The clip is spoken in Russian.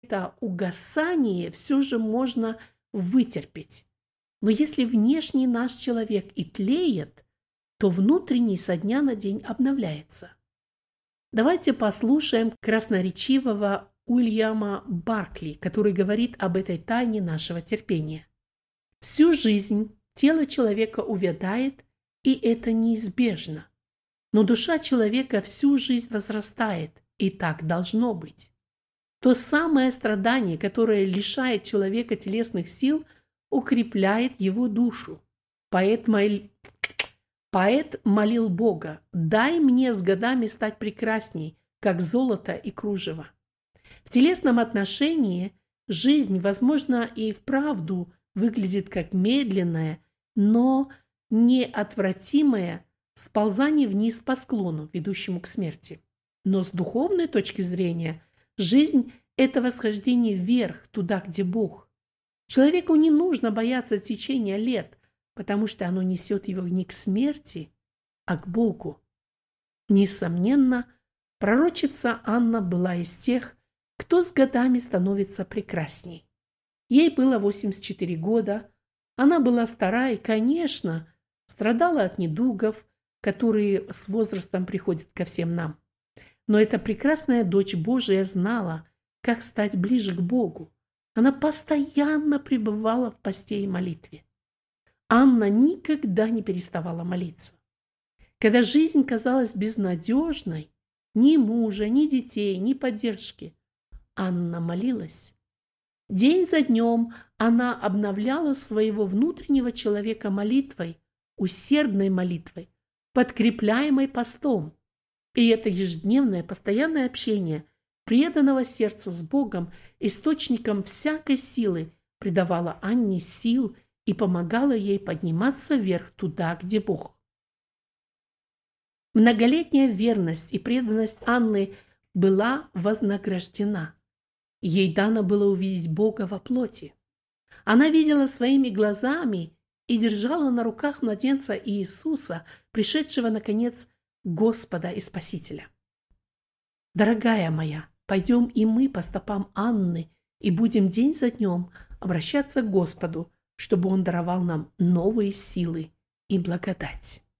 это угасание все же можно вытерпеть. Но если внешний наш человек и тлеет, то внутренний со дня на день обновляется. Давайте послушаем красноречивого Уильяма Баркли, который говорит об этой тайне нашего терпения. Всю жизнь тело человека увядает, и это неизбежно. Но душа человека всю жизнь возрастает, и так должно быть. То самое страдание, которое лишает человека телесных сил, укрепляет его душу. Поэт молил Бога: «Дай мне с годами стать прекрасней, как золото и кружево». В телесном отношении жизнь, возможно, и вправду выглядит как медленное, но неотвратимое сползание вниз по склону, ведущему к смерти. Но с духовной точки зрения жизнь – это восхождение вверх, туда, где Бог. Человеку не нужно бояться течения лет, потому что оно несет его не к смерти, а к Богу. Несомненно, пророчица Анна была из тех, кто с годами становится прекрасней. Ей было 84 года, она была стара и, конечно, страдала от недугов, которые с возрастом приходят ко всем нам. Но эта прекрасная дочь Божия знала, как стать ближе к Богу. Она постоянно пребывала в посте и молитве. Анна никогда не переставала молиться. Когда жизнь казалась безнадежной, ни мужа, ни детей, ни поддержки, Анна молилась. День за днем она обновляла своего внутреннего человека молитвой, усердной молитвой, подкрепляемой постом. И это ежедневное постоянное общение преданного сердца с Богом, источником всякой силы, придавало Анне сил и помогало ей подниматься вверх туда, где Бог. Многолетняя верность и преданность Анны была вознаграждена. Ей дано было увидеть Бога во плоти. Она видела своими глазами и держала на руках младенца Иисуса, пришедшего, наконец, Господа и Спасителя. Дорогая моя, пойдем и мы по стопам Анны и будем день за днем обращаться к Господу, чтобы Он даровал нам новые силы и благодать.